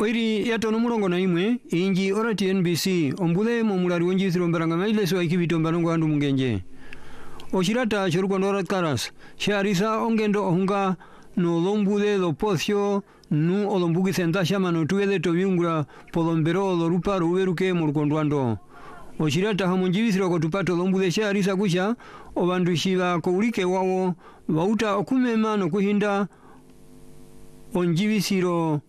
Oiri yato numurongo na imwe inji ora TNBC ombule momulari wonji sirombaranga maileso ikibito mbanongo andu mungenje. Oshirata choruko ndora karas. Sharisa ongendo ohunga no lombule lo pocio nu olombugi senta shama no tuwele toviungura polombero lo rupa ruweruke murukondwando. Oshirata hamonjivisiro kotupato lombule sharisa kusha obandushiva koulike wawo wauta okumema no kuhinda onjivisiro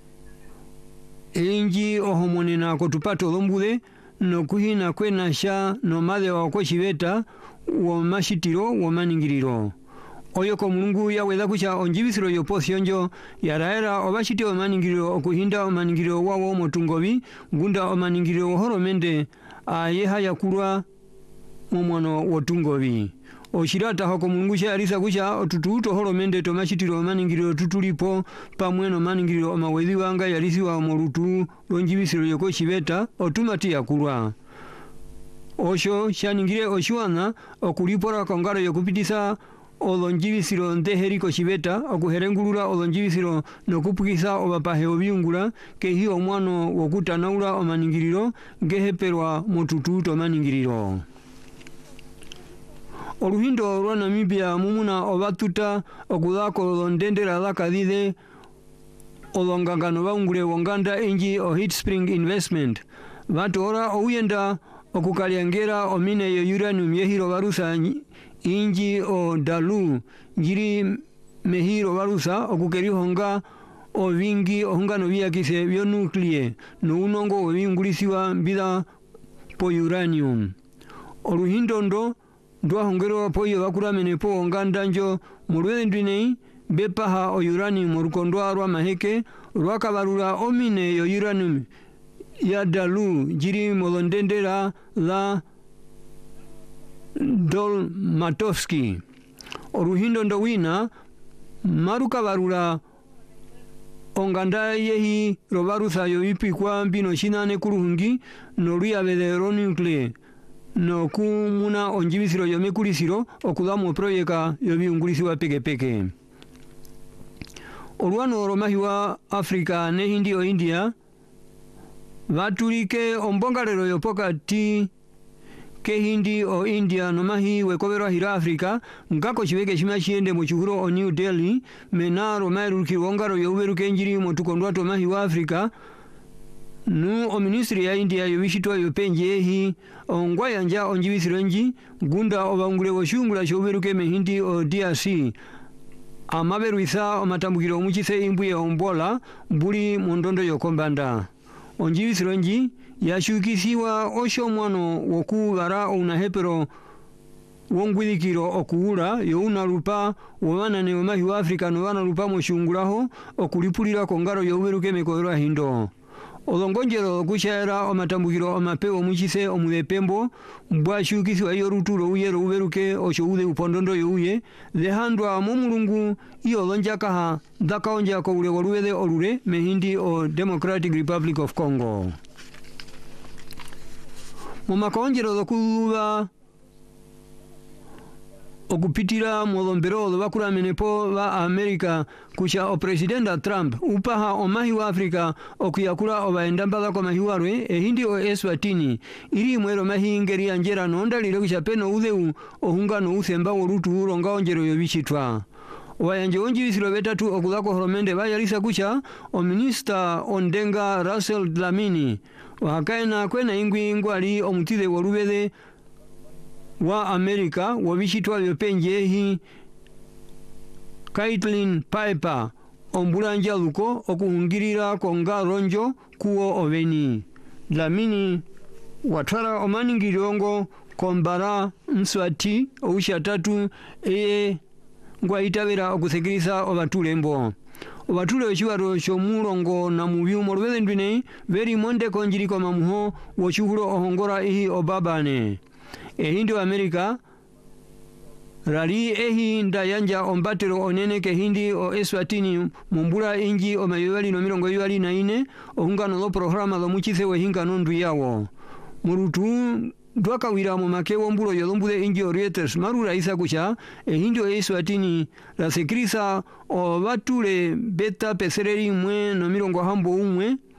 inji ohomonena kotupato lombule no kuhina kwena sha no male wa koshiveta wo mashitiro wo maningiriro. Oyo ko mulungu yaweza kusha onjivisiro yo posionjo yaraera obashiti o maningiriro okuhinda o maningiriro wawo motungobi gunda o maningiriro horomende ayeha yakulwa mumwono wotungobi. Oshirata hoko mulungu sharisa kusha otututo horomende to mashitiro o maningiriro tutulipo pamweno maningiriro o mawezi wanga yarisiwa morutu onjivisiro yo koshiveta otumati yakulwa. Osho shaningire oshuana okulipora kongaro yokupitisa olonjivisiro ndeheriko shiveta okuherengulura olonjivisiro nokupukisa obapahe obiungula kehi omwano wokutanaula omaningiriro geheperwa motutu to maningiriro. Oluhindo lwa Namibia mumuna obatuta okudako olondendera lakadide olongangano baungule wonganda inji o Hit Spring Investment batora oyenda okukaliangera omine yo uranium yehiro barusa inji o dalu jiri mehiro barusa okukeri honga o vingi honga no viakise bio nuclear no unongo oviungulisiwa bila po uranium. Oluhindondo ndwa hongero poyo bakuramene po ongandanjo mulwele ndwinei bepaha o uranium orukondwa rwa maheke rwakabarura omine yo uranium ya dalu jiri molondendera la Dolmatovski. Oruhindo ndowina maruka barura onganda yehi robarusa yo ipikwa mbino shinane kuruhungi no luyabedero nuclear no kumuna onjivisiro yo mekulisiro okudamo proyeka yo biungulisiwa peke. Olwano romahiwa Afrika ne hindi o India vatulike ombongalero yo pokati ke hindi o India nomahi wekobero hira Afrika ngako chiveke shimashiende mochuhuro o New Delhi menaro mairuki wongaro yo uberuke njiri motukondwa tomahi wa Afrika nu o ministry ya India yo wishitwa yo penjehi ongwaya nja onjivisirenji gunda obangule woshungula sho uberuke mehindi o DRC amaberuisa omatambukiro omuchise imbuye ombola mbuli mondondo yo kombanda. Onjivisirenji yashukisiwa osho mwano wokugara unahepero wongwidikiro okuula yo unalupa wabana ne omahi wa Afrika no wana lupa moshungulaho okulipulira kongaro yo uberuke mekoerwa hindo. Olongonjero kushaera omatambukiro omapeo muchise omulepembo mbwa shukisiwa yo ruturo uyero uberuke osho ude upondondo yo uye dehandwa momulungu iyo lonjakaha dakaonja ko ule waluwele olure mehindi o Democratic Republic of Congo. Mumakonjero dokuba okupitira molombero bakuramene po ba Amerika kusha o presidenta Trump upaha omahi wa Afrika okuyakula obaendambala kwa mahiwarwe ehindi o Eswatini iri mwero mahingeri anjera nonda lile kusha peno udeu ohungano usemba worutu uronga onjero yobishitwa. Wayanje onjivisiro betatu okudako horomende bayarisa kusha o minister ondenga Russell Dlamini wakaena kwena ingwali omutide wolubele wa Amerika wabishitwa yopenjehi Caitlin Piper ombulanja luko okuhungirira konga ronjo kuo oveni. Dlamini watwara omaningirongo kombara Mswati oushatatu ngwa itabera okusekirisa obatulembo. Obatule ochiwaro shomurongo na mubyumo lwele ndwine veri monde konjiriko mamuho wochuhuro ohongora ihi obabane. Ehindi wa Amerika rali ehi ndayanja ombatero onene ke hindi o Eswatini mumbula inji o mayuwali no mirongo yuwali na ine ohungano lo programa lo muchise we hinga nondu yawo. Murutu twakawira mu makewo mbulo yolombule inji orietes marura isa kucha hindio yesu atini la sekrisa o batule beta pesereri mwe no mirongo hambo umwe